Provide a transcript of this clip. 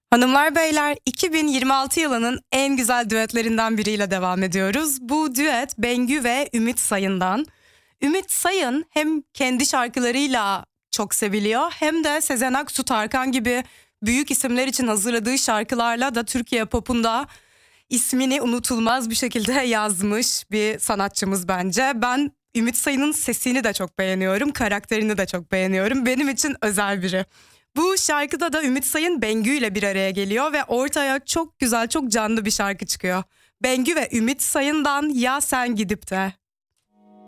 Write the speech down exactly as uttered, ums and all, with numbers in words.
Hanımlar beyler, iki bin yirmi altı yılının en güzel düetlerinden biriyle devam ediyoruz. Bu düet Bengü ve Ümit Sayın'dan. Ümit Sayın hem kendi şarkılarıyla çok seviliyor hem de Sezen Aksu, Tarkan gibi büyük isimler için hazırladığı şarkılarla da Türkiye popunda ismini unutulmaz bir şekilde yazmış bir sanatçımız bence. Ben Ümit Sayın'ın sesini de çok beğeniyorum, karakterini de çok beğeniyorum. Benim için özel biri. Bu şarkıda da Ümit Sayın Bengü ile bir araya geliyor ve ortaya çok güzel, çok canlı bir şarkı çıkıyor. Bengü ve Ümit Sayın'dan Ya Sen Gidip De.